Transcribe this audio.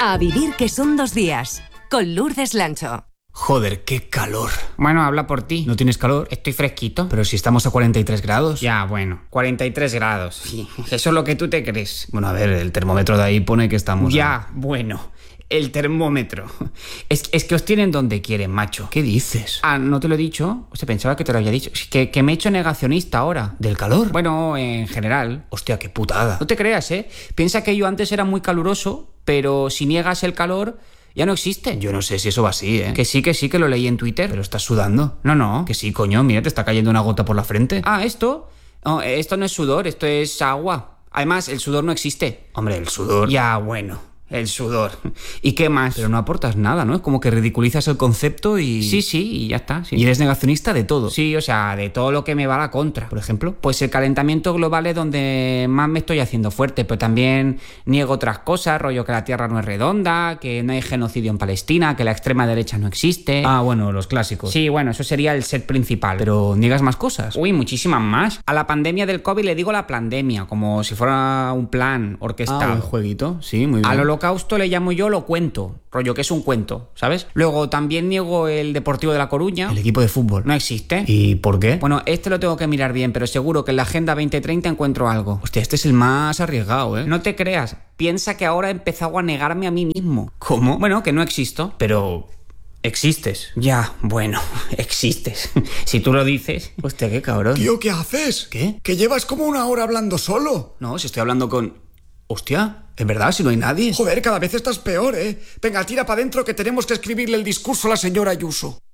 A vivir que son 2 días, con Lourdes Lancho. Joder, qué calor. Bueno, habla por ti. ¿No tienes calor? Estoy fresquito. Pero si estamos a 43 grados. Ya, bueno, 43 grados. Sí, eso es lo que tú te crees. Bueno, a ver, el termómetro de ahí pone que estamos... Bueno, el termómetro. Es que os tienen donde quieren, macho. ¿Qué dices? Ah, ¿no te lo he dicho? O sea, pensaba que te lo había dicho. Que me he hecho negacionista ahora. ¿Del calor? Bueno, en general. Hostia, qué putada. No te creas, ¿eh? Piensa que yo antes era muy caluroso, pero si niegas el calor... ya no existe. Yo no sé si eso va así, ¿eh? Que sí, que lo leí en Twitter. Pero estás sudando. No. Que sí, coño, mira, te está cayendo una gota por la frente. Ah, ¿esto? No, esto no es sudor, esto es agua. Además, el sudor no existe. Hombre, el sudor... Ya, bueno, el sudor. ¿Y qué más? Pero no aportas nada, ¿no? Es como que ridiculizas el concepto y... Sí, y ya está. Sí. Y eres negacionista de todo. Sí, o sea, de todo lo que me va a la contra. Por ejemplo, pues el calentamiento global es donde más me estoy haciendo fuerte, pero también niego otras cosas, rollo que la Tierra no es redonda, que no hay genocidio en Palestina, que la extrema derecha no existe. Ah, bueno, los clásicos. Sí, bueno, eso sería el set principal. Pero niegas más cosas. Uy, muchísimas más. A la pandemia del COVID le digo la pandemia, como si fuera un plan orquestado. Un jueguito, sí, muy bien. Al holocausto le llamo yo lo cuento, rollo que es un cuento, ¿sabes? Luego también niego el Deportivo de La Coruña. El equipo de fútbol. No existe. ¿Y por qué? Bueno, este lo tengo que mirar bien, pero seguro que en la Agenda 2030 encuentro algo. Hostia, este es el más arriesgado, ¿eh? No te creas, piensa que ahora he empezado a negarme a mí mismo. ¿Cómo? Bueno, que no existo. Pero... existes. Ya, bueno, existes. Si tú lo dices. Hostia, qué cabrón. Tío, ¿qué haces? ¿Qué? Que llevas como una hora hablando solo. No, si estoy hablando con... Hostia, ¿es verdad? Si no hay nadie. Joder, cada vez estás peor, ¿eh? Venga, tira para adentro que tenemos que escribirle el discurso a la señora Ayuso.